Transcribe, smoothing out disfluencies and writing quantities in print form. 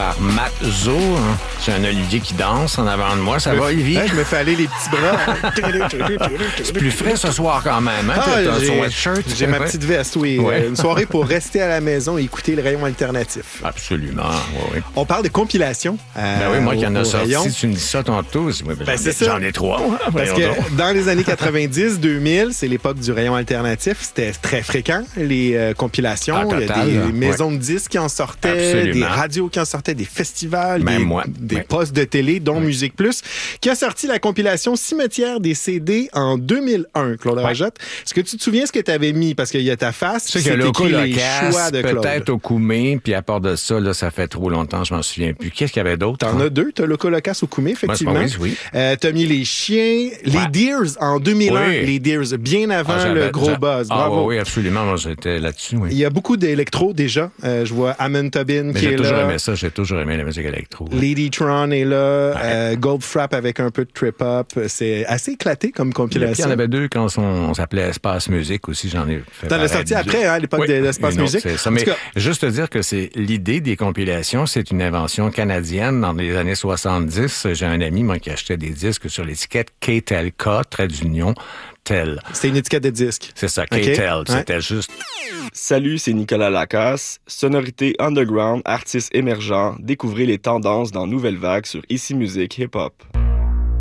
par Matt Zo. Hein. C'est un Olivier qui danse en avant de moi. Ça va, Olivier? Je me fais aller les petits bras. C'est plus frais ce soir quand même. Hein? T'as un sweatshirt. J'ai ma petite veste, oui. Ouais. Une soirée pour rester à la maison et écouter le rayon alternatif. Absolument, oui. On parle de compilation. Ben oui, moi qui en ai sorti, rayon. tu me dis ça tantôt. J'en ai trois. Parce que dans les années 90-2000, c'est l'époque du rayon alternatif. C'était très fréquent, les compilations. Total, il y a des maisons de disques qui en sortaient, Absolument. des radios qui en sortaient, des festivals, des Ouais. postes de télé, dont Musique Plus, qui a sorti la compilation Cimetière des CD en 2001, Claude Rajotte. Est-ce que tu te souviens ce que tu avais mis? Parce qu'il y a ta face, C'est c'est que le écrit les Colocasse, choix de Claude. peut-être au Koumé, puis à part de ça, là, ça fait trop longtemps, je m'en souviens plus. Qu'est-ce qu'il y avait d'autre? T'en as deux. T'as le Colocasse au Koumé, effectivement. Moi, oui. T'as mis les chiens, les Deers en 2001. Oui. Les Deers, bien avant le gros buzz. Bravo. Oui, absolument. Moi, j'étais là-dessus, oui. Il y a beaucoup d'électro déjà. Je vois Amon Tobin Mais qui est là. j'ai toujours aimé ça. J'ai toujours aimé la musique électro. Lady Tron est là. Goldfrapp avec un peu de trip-hop. C'est assez éclaté comme compilation. Il y en avait deux quand on s'appelait Espace Musique aussi. J'en ai fait. T'en as sorti après, hein, à l'époque de l'Espace Musique. C'est ça. Mais juste te dire que c'est l'idée des compilations, c'est une invention canadienne dans les années 70. J'ai un ami, moi, qui achetait des disques sur l'étiquette KTLK, trait d'union, tel. C'était une étiquette de disque. C'est ça, KTL. C'était juste. Salut, c'est Nicolas Lacasse. Sonorité underground, artistes émergents. Découvrez les tendances dans Nouvelle Vague sur Ici Musique Hip Hop.